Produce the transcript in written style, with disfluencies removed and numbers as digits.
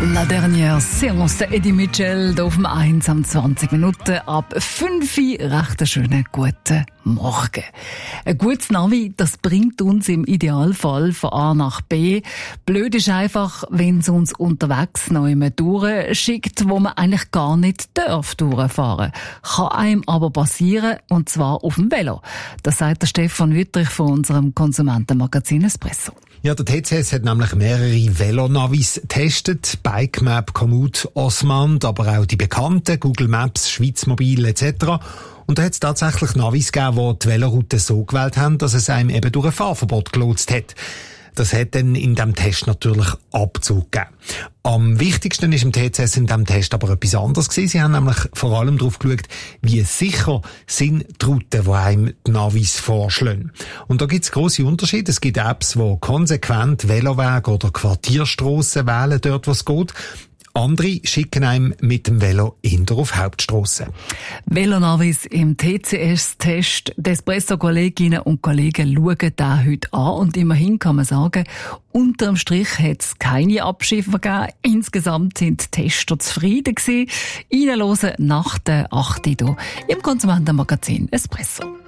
La dernière séance Eddie Mitchell hier auf dem 1 am 20 Minuten ab 5 Uhr. Recht einen schönen guten Morgen. Ein gutes Navi, das bringt uns im Idealfall von A nach B. Blöd ist einfach, wenn es uns unterwegs noch immer durchschickt, wo man eigentlich gar nicht durchfahren darf. Kann einem aber passieren, und zwar auf dem Velo. Das sagt der Stefan Wüttrich von unserem Konsumentenmagazin Espresso. Ja, der TCS hat nämlich mehrere Velonavis getestet. Bikemap, Komoot, Osmand, aber auch die bekannten, Google Maps, Schweiz Mobil etc. Und da hat es tatsächlich Navis gegeben, die die Veloroute so gewählt haben, dass es einem eben durch ein Fahrverbot gelotst hat. Das hat dann in diesem Test natürlich Abzug gegeben. Am wichtigsten ist im TCS in diesem Test aber etwas anderes gewesen. Sie haben nämlich vor allem darauf geschaut, wie sicher sind die Routen, die einem die Navis vorschlagen. Und da gibt es grosse Unterschiede. Es gibt Apps, die konsequent Velowege oder Quartierstrassen wählen, dort wo es geht. Andere schicken einem mit dem Velo eher auf Hauptstrassen. Velonavis im TCS-Test. Die Espresso-Kolleginnen und Kollegen schauen den heute an. Und immerhin kann man sagen, unterm Strich hat es keine Abschiffer gegeben. Insgesamt sind die Tester zufrieden gewesen. Reinhören nach der 8 Uhr hier im Konsumentenmagazin Espresso.